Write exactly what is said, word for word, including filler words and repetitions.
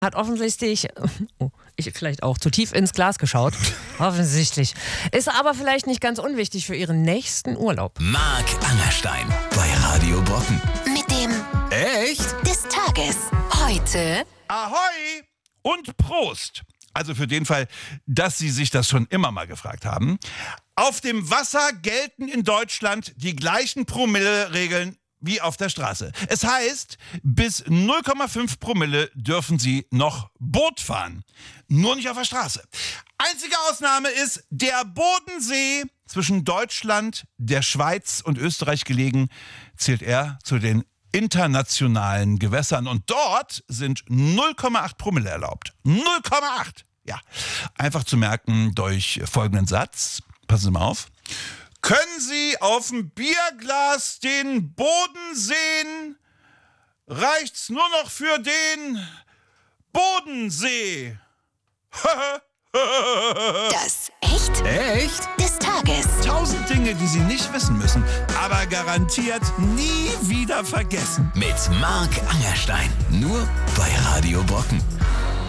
hat offensichtlich, oh, ich vielleicht auch, zu tief ins Glas geschaut. Offensichtlich. Ist aber vielleicht nicht ganz unwichtig für ihren nächsten Urlaub. Marc Angerstein bei Radio Brocken. Mit dem Echt? des Tages. Heute. Ahoi und Prost. Also für den Fall, dass Sie sich das schon immer mal gefragt haben. Auf dem Wasser gelten in Deutschland die gleichen Promille-Regeln wie auf der Straße. Es heißt, bis null Komma fünf Promille dürfen Sie noch Boot fahren. Nur nicht auf der Straße. Einzige Ausnahme ist der Bodensee. Zwischen Deutschland, der Schweiz und Österreich gelegen, zählt er zu den internationalen Gewässern. Und dort sind null Komma acht Promille erlaubt. null Komma acht! Ja, einfach zu merken durch folgenden Satz. Passen Sie mal auf. Können Sie auf dem Bierglas den Boden sehen? Reicht's nur noch für den Bodensee? Das Echt? Echt? Des Tages. Tausend Dinge, die Sie nicht wissen müssen, aber garantiert nie wieder vergessen. Mit Marc Angerstein. Nur bei Radio Brocken.